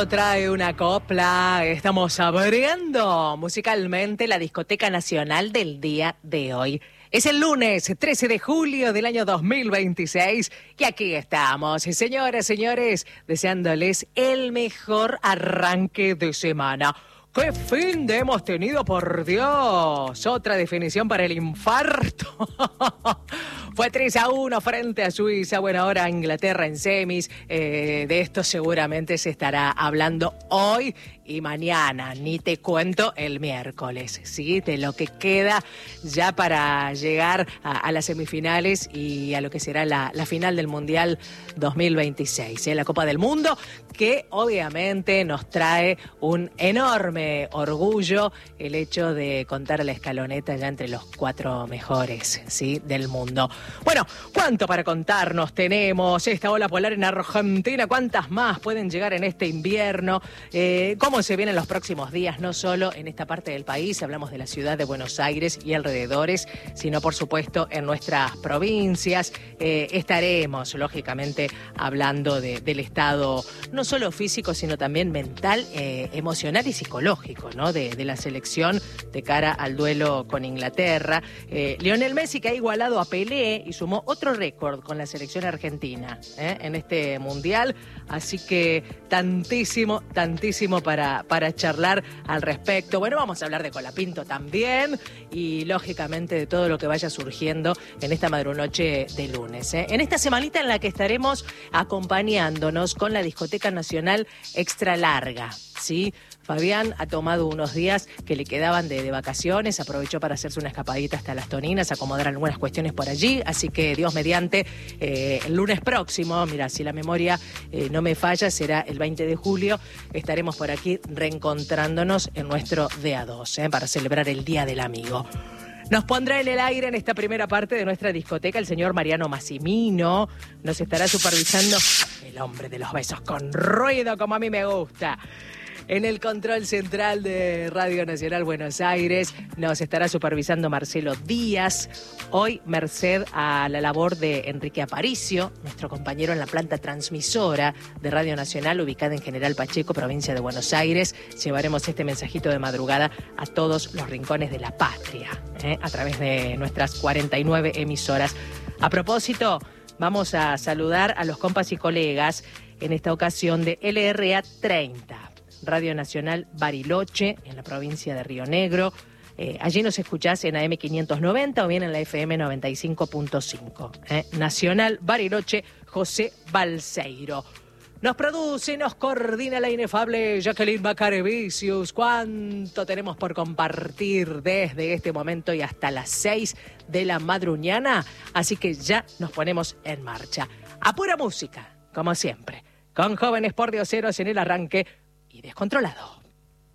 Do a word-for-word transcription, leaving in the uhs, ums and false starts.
Trae una copla, estamos abriendo musicalmente la Discoteca Nacional del día de hoy. Es el lunes trece de julio del año dos mil veintiséis y aquí estamos, señoras, señores, deseándoles el mejor arranque de semana. ¡Qué fin de hemos tenido, por Dios! Otra definición para el infarto. Fue tres a uno frente a Suiza. Bueno, ahora Inglaterra en semis. Eh, de esto seguramente se estará hablando hoy y mañana. Ni te cuento el miércoles, ¿sí? De lo que queda ya para llegar a, a las semifinales y a lo que será la, la final del Mundial dos mil veintiséis. ¿eh? La Copa del Mundo, que obviamente nos trae un enorme orgullo el hecho de contar a la escaloneta ya entre los cuatro mejores, ¿sí? del mundo. Bueno, ¿cuánto para contarnos tenemos? Esta ola polar en Argentina, ¿cuántas más pueden llegar en este invierno? Eh, ¿Cómo se vienen los próximos días? No solo en esta parte del país, hablamos de la ciudad de Buenos Aires y alrededores, sino por supuesto en nuestras provincias. Eh, estaremos, lógicamente, hablando de, del estado no solo físico, sino también mental, eh, emocional y psicológico, ¿no? De, de la selección de cara al duelo con Inglaterra. Eh, Lionel Messi, que ha igualado a Pelé y sumó otro récord con la selección argentina ¿eh? en este mundial, así que tantísimo, tantísimo para, para charlar al respecto. Bueno, vamos a hablar de Colapinto también y lógicamente de todo lo que vaya surgiendo en esta madrunoche de lunes. ¿eh? En esta semanita en la que estaremos acompañándonos con la Discoteca Nacional Extra Larga, ¿sí? Fabián ha tomado unos días que le quedaban de, de vacaciones, aprovechó para hacerse una escapadita hasta Las Toninas, acomodar algunas cuestiones por allí, así que Dios mediante, eh, el lunes próximo, mira, si la memoria eh, no me falla, será el veinte de julio, estaremos por aquí reencontrándonos en nuestro D A dos, eh, para celebrar el Día del Amigo. Nos pondrá en el aire en esta primera parte de nuestra discoteca el señor Mariano Massimino, nos estará supervisando el hombre de los besos con ruido, como a mí me gusta. En el control central de Radio Nacional Buenos Aires nos estará supervisando Marcelo Díaz. Hoy, merced a la labor de Enrique Aparicio, nuestro compañero en la planta transmisora de Radio Nacional, ubicada en General Pacheco, provincia de Buenos Aires, llevaremos este mensajito de madrugada a todos los rincones de la patria, ¿eh? a través de nuestras cuarenta y nueve emisoras. A propósito, vamos a saludar a los compas y colegas, en esta ocasión de L R A treinta. Radio Nacional Bariloche, en la provincia de Río Negro. Eh, allí nos escuchás en A M quinientos noventa o bien en la F M noventa y cinco punto cinco. Eh. Nacional Bariloche, José Balseiro. Nos produce, nos coordina la inefable Jacqueline Macarevicius. ¿Cuánto tenemos por compartir desde este momento y hasta las seis de la madruñana? Así que ya nos ponemos en marcha. A pura música, como siempre, con jóvenes pordioseros en el arranque y descontrolado.